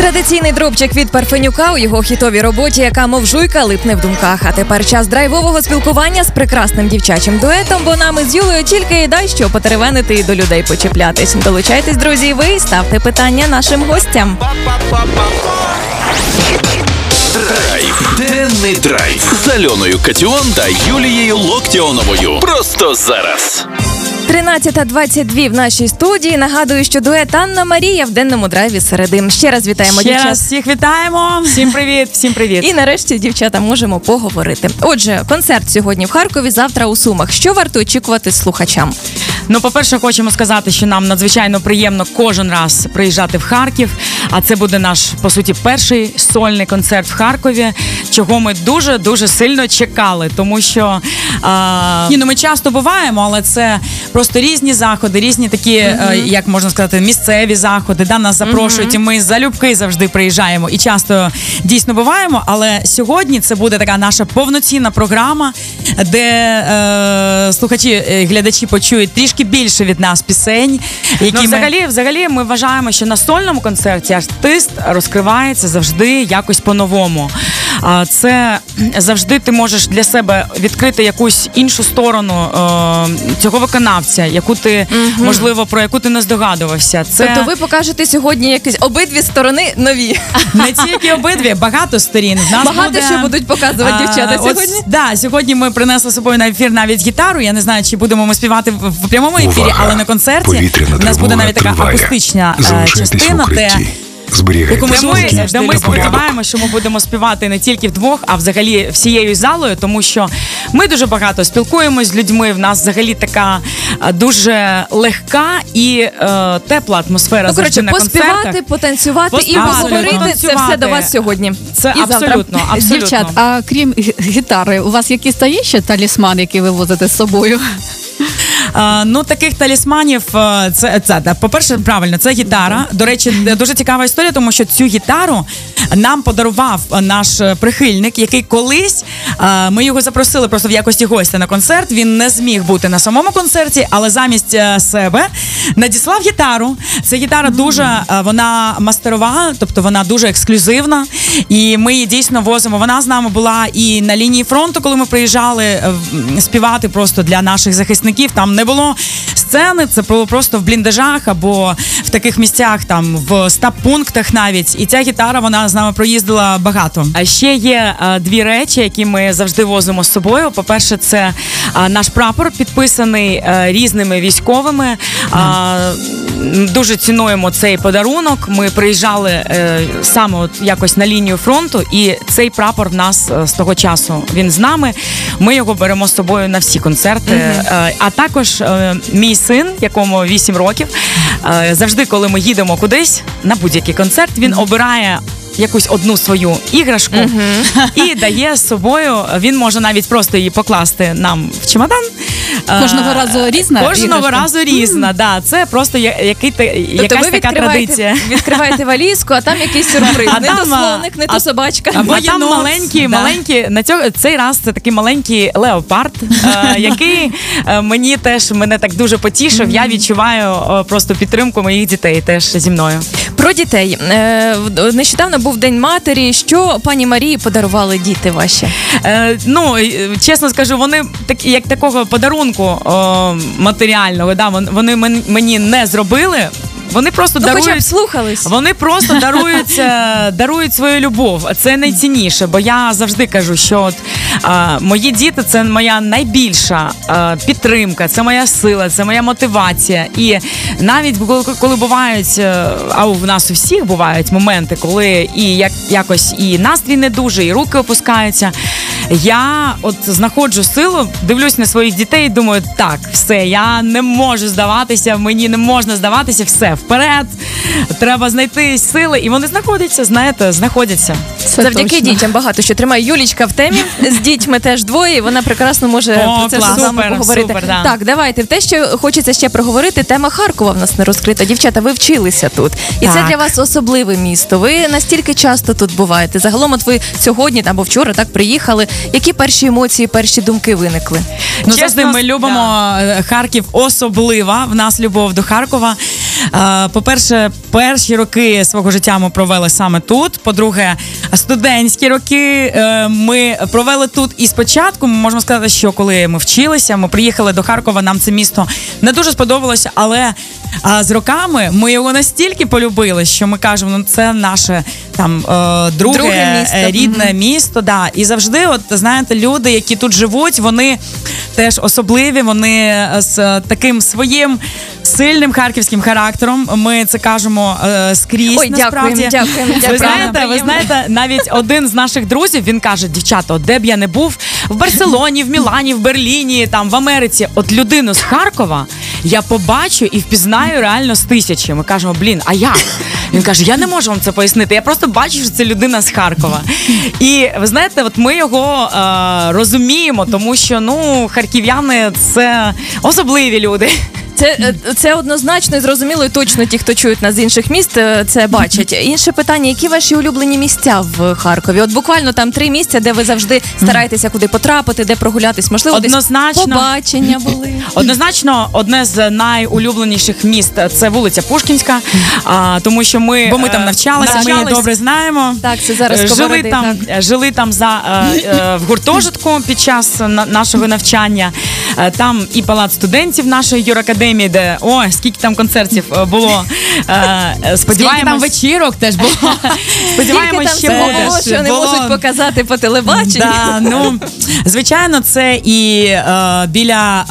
Традиційний дропчик від Парфенюка у його хітовій роботі, яка мов жуйка липне в думках. А тепер час драйвового спілкування з прекрасним дівчачим дуетом, бо нам із Юлею тільки і дай що потеревенити і до людей почіплятись. Долучайтесь, друзі, і ви ставте питання нашим гостям. Драйв. Денний драйв з Альоною Катіон та Юлією Локтіоновою. Просто зараз. 13:22 в нашій студії. Нагадую, що дует Анна Марія в денному драйві середи. Ще раз вітаємо дівчат. Ще раз всіх вітаємо. Всім привіт, всім привіт. І нарешті, дівчата, можемо поговорити. Отже, концерт сьогодні в Харкові, завтра у Сумах. Що варто очікувати слухачам? Ну, по-перше, хочемо сказати, що нам надзвичайно приємно кожен раз приїжджати в Харків. А це буде наш, по суті, перший сольний концерт в Харкові, чого ми дуже-дуже сильно чекали. Тому що ми часто буваємо, але це просто різні заходи, різні такі, як можна сказати, місцеві заходи. Да, нас запрошують, і ми залюбки завжди приїжджаємо. І часто дійсно буваємо, але сьогодні це буде така наша повноцінна програма, де слухачі, глядачі почують трішки більше від нас пісень. Які взагалі ми вважаємо, що на сольному концерті артист розкривається завжди якось по-новому. Це завжди ти можеш для себе відкрити якусь іншу сторону цього виконавця, яку ти, можливо, про яку ти не здогадувався. Тобто ви покажете сьогодні якісь обидві сторони нові? Не тільки обидві, багато сторін. Багато що будуть показувати дівчата сьогодні? Сьогодні ми принесли з собою на ефір навіть гітару. Я не знаю, чи будемо ми співати в прямому ефірі, але на концерті у нас буде навіть така акустична частина, яку ми сподіваємося, що ми будемо співати не тільки вдвох, а взагалі всією залою, тому що ми дуже багато спілкуємось з людьми, в нас взагалі така дуже легка і тепла атмосфера завжди на концертах. Поспівати, потанцювати і поговорити, це все до вас сьогодні. Це абсолютно. Дівчат, а крім гітари, у вас якийсь є ще талісман, який ви возите з собою? Таких талісманів, по-перше, правильно, це гітара. До речі, дуже цікава історія, тому що цю гітару нам подарував наш прихильник, який колись, ми його запросили просто в якості гостя на концерт, він не зміг бути на самому концерті, але замість себе надіслав гітару. Ця гітара дуже, вона мастерова, тобто вона дуже ексклюзивна, і ми її дійсно возимо. Вона з нами була і на лінії фронту, коли ми приїжджали співати просто для наших захисників. Там не було сцени, це було просто в бліндажах або в таких місцях, там в стаб-пунктах навіть. І ця гітара, вона з нами проїздила багато. А ще є дві речі, які ми завжди возимо з собою. По-перше, це наш прапор, підписаний різними військовими. Дуже цінуємо цей подарунок. Ми приїжджали саме от якось на лінію фронту, і цей прапор в нас з того часу, він з нами. Ми його беремо з собою на всі концерти. А також мій син, якому 8 років, завжди, коли ми їдемо кудись на будь-який концерт, він обирає якусь одну свою іграшку і дає з собою. Він може навіть просто її покласти нам в чемодан. Кожного разу різна? Кожного разу різна, да. Це просто якась така традиція. Відкриваєте валізку, а там якийсь сюрприз. Не то слоник, не то собачка. А там маленький, цей раз це такий маленький леопард, який мене так дуже потішив. Я відчуваю просто підтримку моїх дітей теж зі мною. Про дітей. Нещодавно був День матері. Що пані Марії подарували діти ваші? Чесно скажу, вони як такого подарунку матеріального, да, вони мені не зробили. Вони просто хоча б слухались. Вони просто дарують свою любов. Це найцінніше, бо я завжди кажу, що мої діти – це моя найбільша підтримка, це моя сила, це моя мотивація. І навіть коли бувають, а у нас у всіх бувають моменти, коли якось і настрій не дуже, і руки опускаються, я от знаходжу силу, дивлюсь на своїх дітей і думаю, так, все, я не можу здаватися, мені не можна здаватися, все, вперед, треба знайти сили, і вони знаходяться. Завдяки дітям багато що тримає. Юлічка в темі, з дітьми теж двоє, вона прекрасно може про це з вами поговорити. Супер, да. Так, давайте, те, що хочеться ще проговорити, тема Харкова в нас не розкрита. Дівчата, ви вчилися тут, і це для вас особливе місто. Ви настільки часто тут буваєте. Загалом, от ви сьогодні або вчора так приїхали. Які перші емоції, перші думки виникли? Ну, чесно, ми любимо Харків особливо. В нас любов до Харкова. По-перше, перші роки свого життя ми провели саме тут. По-друге, студентські роки ми провели тут. І спочатку ми можемо сказати, що коли ми вчилися, ми приїхали до Харкова, нам це місто не дуже сподобалося, але з роками ми його настільки полюбили, що ми кажемо, ну це наше там друге місто. Рідне місто. Да. І завжди, от знаєте, люди, які тут живуть, вони теж особливі, вони з таким своїм сильним харківським характером. Ми це кажемо скрізь. Ой, насправді. Дякуємо. Ви знаєте, навіть один з наших друзів, він каже: дівчата, де б я не був, в Барселоні, в Мілані, в Берліні, там, в Америці, от людину з Харкова я побачу і впізнаю реально з тисячі. Ми кажемо, а як? Він каже, я не можу вам це пояснити, я просто бачу, що це людина з Харкова. І ви знаєте, от ми його розуміємо, тому що, харків'яни – це особливі люди. Це однозначно і зрозуміло, і точно ті, хто чують нас з інших міст, це бачать. Інше питання, які ваші улюблені місця в Харкові? От буквально там 3 місця, де ви завжди стараєтеся куди потрапити, де прогулятись, можливо, десь побачення були. Однозначно, одне з найулюбленіших міст – це вулиця Пушкінська, тому що ми там навчалися, ми її добре знаємо. Так, це зараз Сковороди. Жили там в гуртожитку під час нашого навчання. Там і палац студентів нашої юракадемії, де, скільки там концертів було. Сподіваємось, там вечірок теж було. Сподіваємось, що було, що не можуть показати по телебаченню. Звичайно, це і біля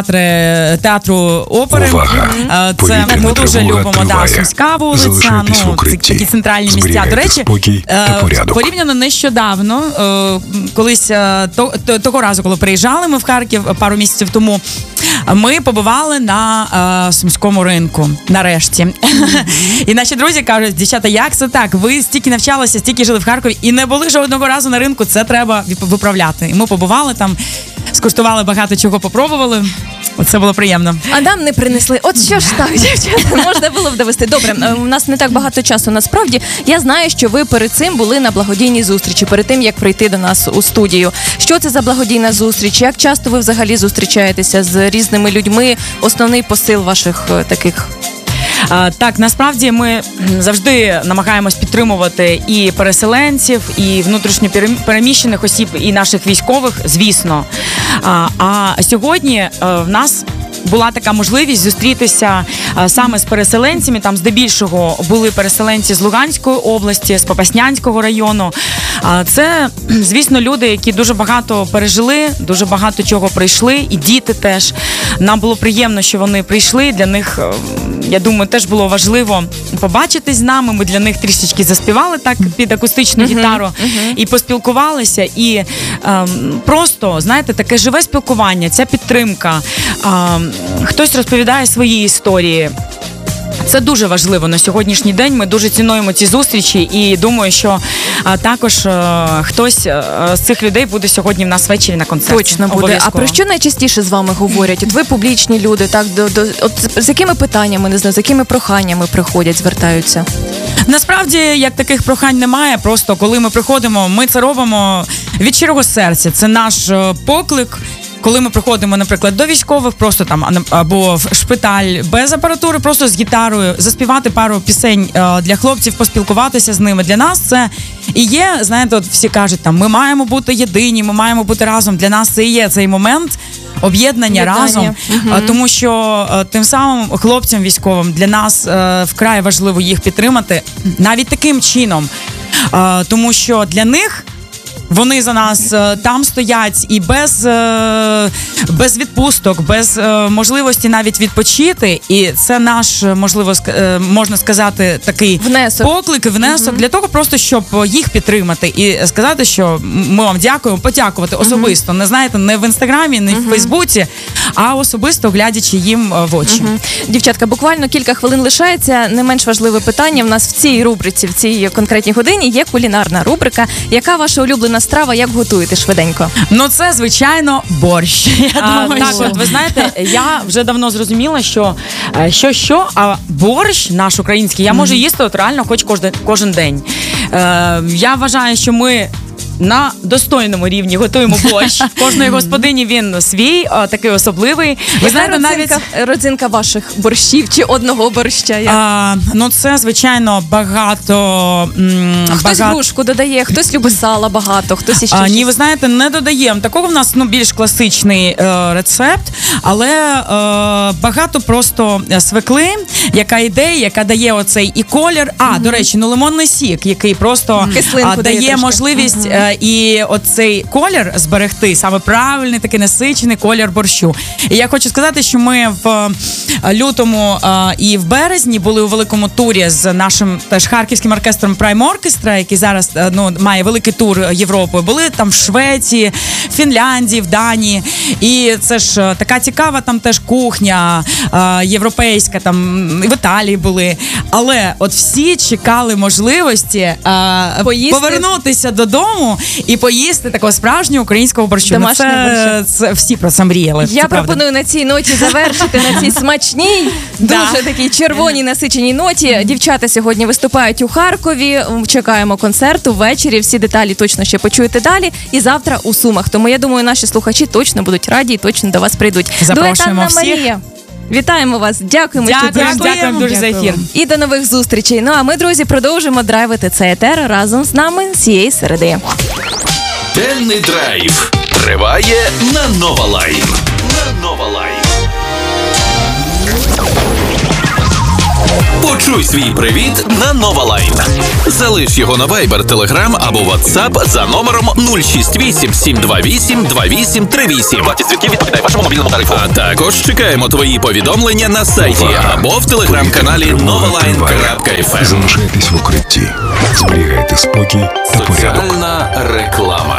театру опери. Це ми дуже любимо. Сумська вулиця, такі центральні місця. До речі, порівняно нещодавно, колись того разу, коли приїжджали ми в Харків пару місяців тому, ми побували на Сумському ринку, нарешті. І наші друзі кажуть, дівчата, як це так? Ви стільки навчалися, стільки жили в Харкові і не були жодного разу на ринку, це треба виправляти. І ми побували там, скуштували багато чого, попробували. Це було приємно. А нам не принесли. От що ж так, дівчата, можна було б довести. Добре, у нас не так багато часу насправді. Я знаю, що ви перед цим були на благодійній зустрічі, перед тим, як прийти до нас у студію. Що це за благодійна зустріч? Як часто ви взагалі зустрічаєтеся з різними людьми? Основний посил ваших таких? Так, насправді ми завжди намагаємось підтримувати і переселенців, і внутрішньо переміщених осіб, і наших військових, звісно. А сьогодні в нас була така можливість зустрітися саме з переселенцями. Там здебільшого були переселенці з Луганської області, з Попаснянського району. Це, звісно, люди, які дуже багато пережили, дуже багато чого пройшли, і діти теж. Нам було приємно, що вони прийшли. Для них, я думаю, теж було важливо побачитись з нами. Ми для них трішечки заспівали так під акустичну гітару і поспілкувалися. І просто, знаєте, таке живе спілкування, ця підтримка. Хтось розповідає свої історії. Це дуже важливо на сьогоднішній день. Ми дуже цінуємо ці зустрічі і думаю, що також хтось з цих людей буде сьогодні в нас ввечері на концерті. Точно буде. А про що найчастіше з вами говорять? От ви публічні люди, так, от з якими питаннями, не знаю, з якими проханнями приходять, звертаються? Насправді, як таких прохань немає, просто коли ми приходимо, ми це робимо від щирого серця. Це наш поклик. Коли ми приходимо, наприклад, до військових, просто там або в шпиталь без апаратури, просто з гітарою, заспівати пару пісень для хлопців, поспілкуватися з ними. Для нас це і є, знаєте, от всі кажуть, там, ми маємо бути єдині, ми маємо бути разом. Для нас це і є цей момент об'єднання разом, тому що тим самим хлопцям військовим для нас вкрай важливо їх підтримати навіть таким чином, тому що для них вони за нас там стоять і без відпусток, без можливості навіть відпочити. І це наш, можливо, можна сказати, такий поклик, внесок для того просто, щоб їх підтримати і сказати, що ми вам дякуємо, подякувати особисто. Не знаєте, не в Інстаграмі, не в Фейсбуці, а особисто глядячи їм в очі. Дівчатка, буквально кілька хвилин лишається. Не менш важливе питання. В нас в цій рубриці, в цій конкретній годині є кулінарна рубрика. Яка ваша улюблена страва, як готуєте швиденько? Ну, це, звичайно, борщ. Так, от, ви знаєте, я вже давно зрозуміла, що, а борщ наш український я можу їсти от реально хоч кожен день. Я вважаю, що ми на достойному рівні готуємо борщ. Кожної господині він свій, такий особливий. Ви знаєте, навіть родзинка ваших борщів чи одного борща? Ну це, звичайно, багато. Хтось грушку додає, хтось любить сала багато, хтось іще. Ні, ви знаєте, не додаємо. Такого в нас більш класичний рецепт, але багато просто свекли, яка йде, яка дає оцей і колір. До речі, лимонний сік, який просто дає можливість і оцей колір зберегти, саме правильний, такий насичений колір борщу. І я хочу сказати, що ми в лютому і в березні були у великому турі з нашим теж харківським оркестром Prime Orchestra, який зараз має великий тур Європою. Були там в Швеції, Фінляндії, в Данії. І це ж така цікава там теж кухня європейська, там і в Італії були. Але от всі чекали можливості повернутися додому і поїсти такого справжнього українського борщу. Це всі про це мріяли. Я пропоную на цій ноті завершити, на цій смачній, дуже такій червоній насиченій ноті. Дівчата сьогодні виступають у Харкові. Чекаємо концерту ввечері. Всі деталі точно ще почуєте далі. І завтра у Сумах. Тому я думаю, наші слухачі точно будуть раді і точно до вас прийдуть. Запрошуємо всіх. Марія. Вітаємо вас. Дякуємо, що дякуємо дуже за ефір. І до нових зустрічей. Ну а ми, друзі, продовжимо драйвити цей етер разом з нами цієї середи. Денний драйв триває на Нова Лайн. Почуй свій привіт на Нова Лайн. Залиш його на Viber, Telegram або WhatsApp за номером 068 728 2838. Вартість дзвінків відповідає вашому мобільному тарифу. А також чекаємо твої повідомлення на сайті або в телеграм-каналі novaline.fm. Залишайтесь в укритті, зберігайте спокій та порядок. Соціальна реклама.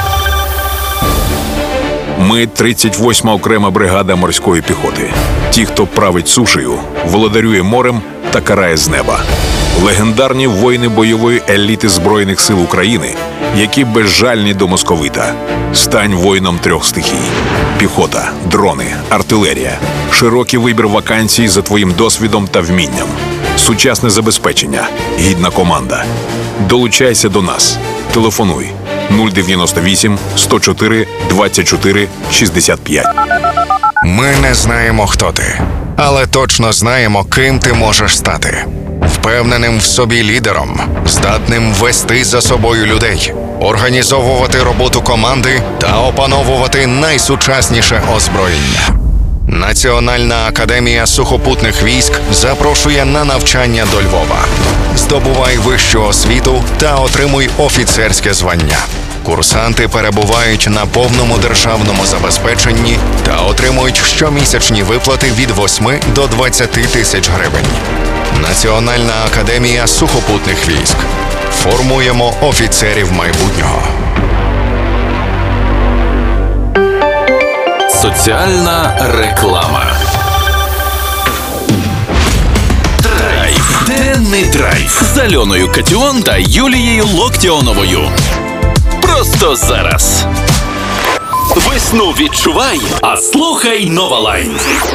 Ми 38-ма окрема бригада морської піхоти. Ті, хто править сушею, володарює морем та карає з неба. Легендарні воїни бойової еліти Збройних сил України, які безжальні до московита. Стань воїном 3 стихій. Піхота, дрони, артилерія. Широкий вибір вакансій за твоїм досвідом та вмінням. Сучасне забезпечення, гідна команда. Долучайся до нас. Телефонуй 098 104 24 65. Ми не знаємо, хто ти, але точно знаємо, ким ти можеш стати. Впевненим в собі лідером, здатним вести за собою людей, організовувати роботу команди та опановувати найсучасніше озброєння. Національна академія сухопутних військ запрошує на навчання до Львова. Здобувай вищу освіту та отримуй офіцерське звання. Курсанти перебувають на повному державному забезпеченні та отримують щомісячні виплати від 8 до 20 тисяч гривень. Національна академія сухопутних військ. Формуємо офіцерів майбутнього. Соціальна реклама. Драйв. Денний драйв з Альоною Катіон та Юлією Локтіоновою. Просто зараз. Весну відчувай, а слухай Нова Лайн.